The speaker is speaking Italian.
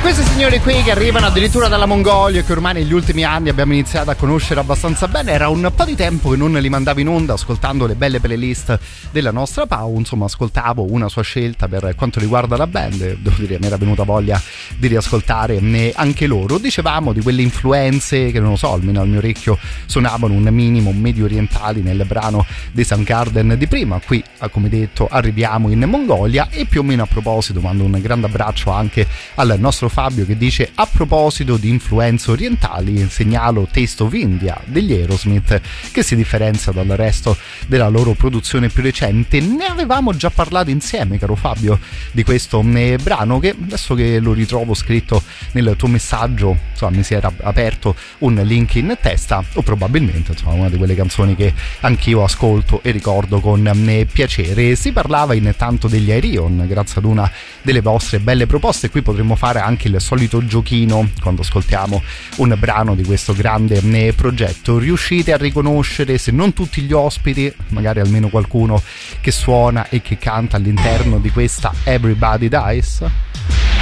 Questi signori qui che arrivano addirittura dalla Mongolia, che ormai negli ultimi anni abbiamo iniziato a conoscere abbastanza bene, era un po' di tempo che non li mandavo in onda ascoltando le belle playlist della nostra Pau. Insomma, ascoltavo una sua scelta per quanto riguarda la band, devo dire mi era venuta voglia di riascoltare anche loro. Dicevamo di quelle influenze che non lo so, almeno al mio orecchio suonavano un minimo medio orientali nel brano dei Soundgarden di prima. Qui, come detto, arriviamo in Mongolia e più o meno a proposito mando un grande abbraccio anche al nostro Fabio che dice: a proposito di influenze orientali segnalo Taste of India degli Aerosmith, che si differenzia dal resto della loro produzione più recente. Ne avevamo già parlato insieme, caro Fabio, di questo brano, che adesso che lo ritrovo scritto nel tuo messaggio, insomma, mi si era aperto un link in testa, o probabilmente insomma una di quelle canzoni che anch'io ascolto e ricordo con piacere. Si parlava intanto degli Ayreon grazie ad una delle vostre belle proposte. Qui potremmo fare anche il solito giochino quando ascoltiamo un brano di questo grande progetto. Riuscite a riconoscere, se non tutti gli ospiti, magari almeno qualcuno che suona e che canta all'interno di questa Everybody Dies?